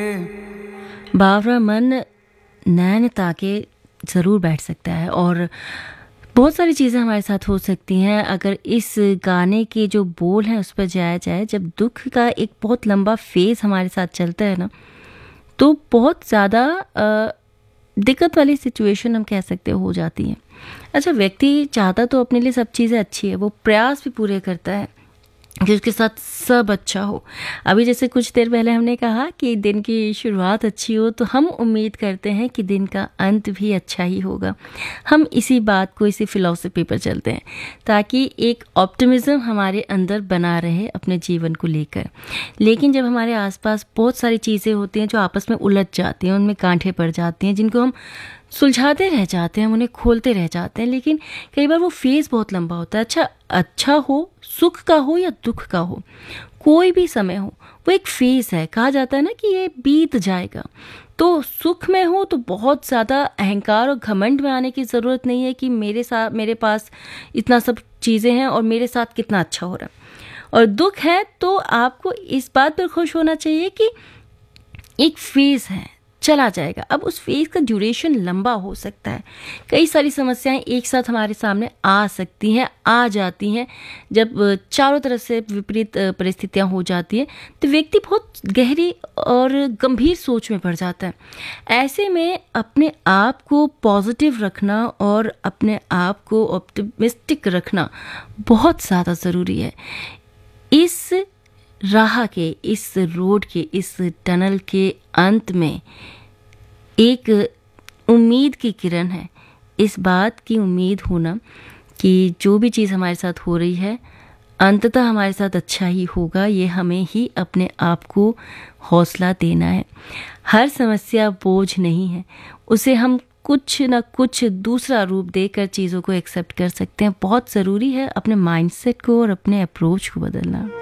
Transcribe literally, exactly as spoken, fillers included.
बावरा मन नैन ताके ज़रूर बैठ सकता है और बहुत सारी चीज़ें हमारे साथ हो सकती हैं अगर इस गाने के जो बोल हैं उस पर जाया जाए। जब दुख का एक बहुत लंबा फेज़ हमारे साथ चलता है ना, तो बहुत ज़्यादा दिक्कत वाली सिचुएशन हम कह सकते हो जाती है। अच्छा, व्यक्ति चाहता तो अपने लिए सब चीज़ें अच्छी है, वो प्रयास भी पूरे करता है कि उसके साथ सब अच्छा हो। अभी जैसे कुछ देर पहले हमने कहा कि दिन की शुरुआत अच्छी हो, तो हम उम्मीद करते हैं कि दिन का अंत भी अच्छा ही होगा। हम इसी बात को, इसी फिलॉसफी पर चलते हैं ताकि एक ऑप्टिमिज्म हमारे अंदर बना रहे अपने जीवन को लेकर। लेकिन जब हमारे आसपास बहुत सारी चीज़ें होती हैं जो आपस में उलझ जाती हैं, उनमें गांठें पड़ जाती हैं, जिनको हम सुलझाते रह जाते हैं, हम उन्हें खोलते रह जाते हैं, लेकिन कई बार वो फेज़ बहुत लंबा होता है। अच्छा अच्छा हो, सुख का हो या दुख का हो, कोई भी समय हो, वो एक फेज़ है। कहा जाता है ना कि ये बीत जाएगा। तो सुख में हो तो बहुत ज़्यादा अहंकार और घमंड में आने की ज़रूरत नहीं है कि मेरे साथ, मेरे पास इतना सब चीज़ें हैं और मेरे साथ कितना अच्छा हो रहा है। और दुख है तो आपको इस बात पर खुश होना चाहिए कि एक फेज़ है, चला जाएगा। अब उस फेज़ का ड्यूरेशन लंबा हो सकता है। कई सारी समस्याएं एक साथ हमारे सामने आ सकती हैं, आ जाती हैं। जब चारों तरफ से विपरीत परिस्थितियां हो जाती हैं तो व्यक्ति बहुत गहरी और गंभीर सोच में पड़ जाता है। ऐसे में अपने आप को पॉजिटिव रखना और अपने आप को ऑप्टिमिस्टिक रखना बहुत ज़्यादा ज़रूरी है। इस राह के, इस रोड के, इस टनल के अंत में एक उम्मीद की किरण है। इस बात की उम्मीद होना कि जो भी चीज़ हमारे साथ हो रही है अंततः हमारे साथ अच्छा ही होगा, ये हमें ही अपने आप को हौसला देना है। हर समस्या बोझ नहीं है, उसे हम कुछ न कुछ दूसरा रूप देकर चीज़ों को एक्सेप्ट कर सकते हैं। बहुत ज़रूरी है अपने माइंडसेट को और अपने अप्रोच को बदलना।